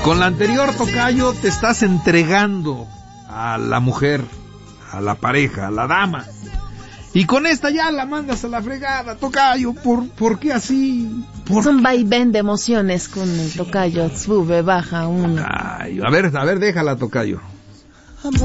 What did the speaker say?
Con la anterior, tocayo, te estás entregando a la mujer, a la pareja, a la dama. Y con esta ya la mandas a la fregada, tocayo. ¿Por qué así? Es un vaivén de emociones con el tocayo. Sube, baja, uno. Tocayo. A ver, déjala, tocayo.